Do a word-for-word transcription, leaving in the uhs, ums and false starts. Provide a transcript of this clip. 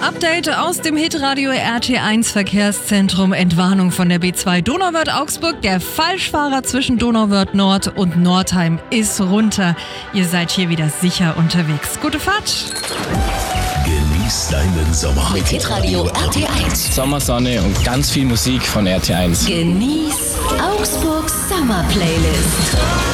Update aus dem Hitradio R T eins Verkehrszentrum. Entwarnung von der B zwei Donauwörth-Augsburg. Der Falschfahrer zwischen Donauwörth Nord und Nordheim ist runter. Ihr seid hier wieder sicher unterwegs. Gute Fahrt! Genieß deinen Sommer mit Hitradio R T eins. Sommersonne und ganz viel Musik von R T eins. Genieß Augsburgs Summer Playlist.